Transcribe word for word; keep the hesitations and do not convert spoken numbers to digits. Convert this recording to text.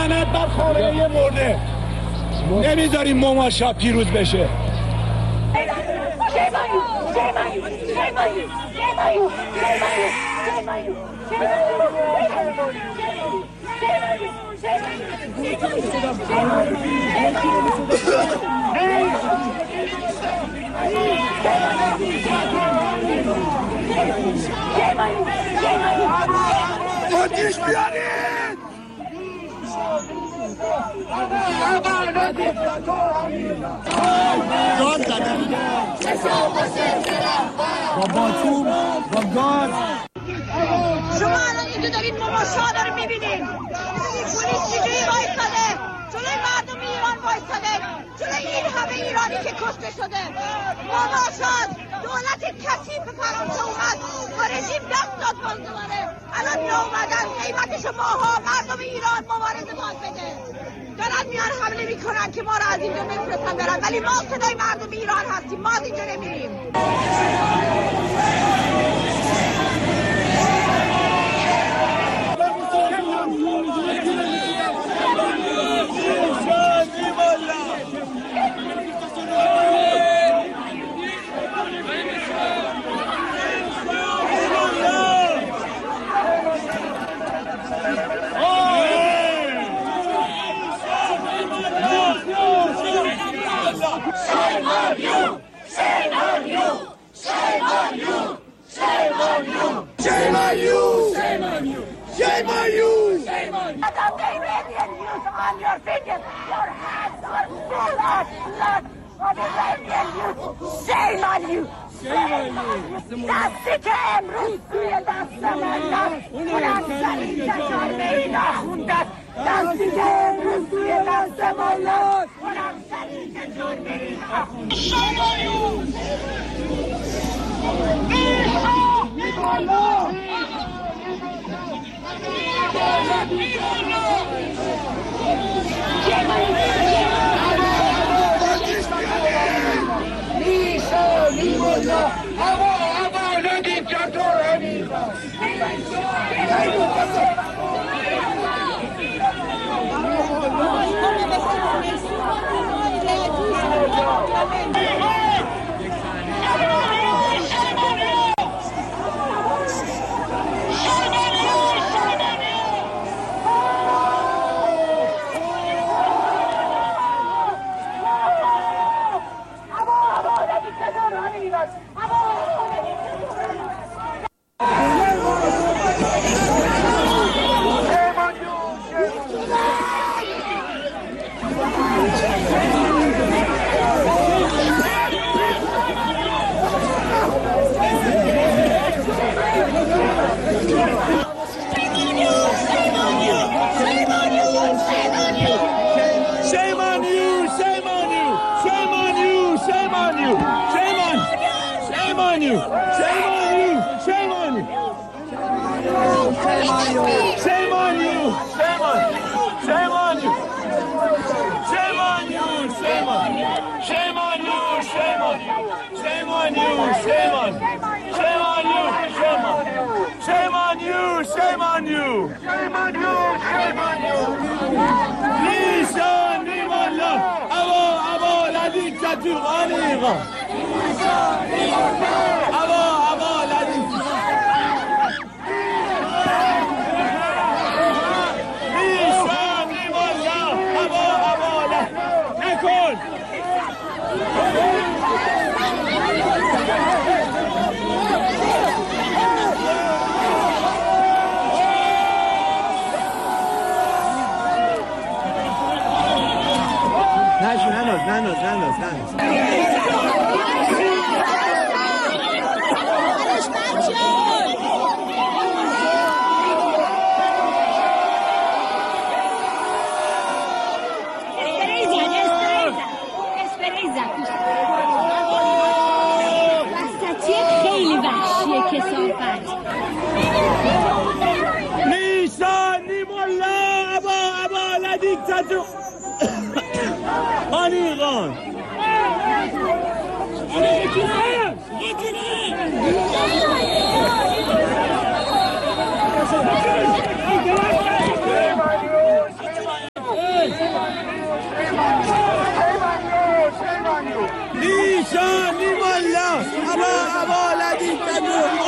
لعنت بر خامنه‌ای مرده. نمیذاریم مماشا پیروز بشه. آتیش بیارید! گاز زدن با باتوم با گاز. شما الان اینجا دارید مماشا رو میبینید. پلیس چجوری وایستاده جلوی مردم ایران، وایستاده جلوی این همه ایرانی که کشته شده. مماشات دولت کثیف فرانسه اومد با رژیم دست داد باز دوباره. الان نومدن قیمتشو ماها مردم ایران مبارزه باز بده. دارن میان حمله میکنن که ما رو از اینجا نمیفرستن برن، ولی ما صدای مردم ایران هستیم. ما از اینجا نمیریم. Shame on you! Shame on you! Shame on you! Shame on you! Shame on you! Shame on you! Shame on you! Shame on you! The Iranian youth on your fingers, your hands are full of blood of Iranian youth. Shame on you! Shame on you! دستی که امروز توی دست من اونم سری چشارمه ای نخوندن. دستی که امروز توی دست من اونم سری چشارمه ای نخوندن. Shame on you! عیسی لیمالله ابا ابا لدیتدو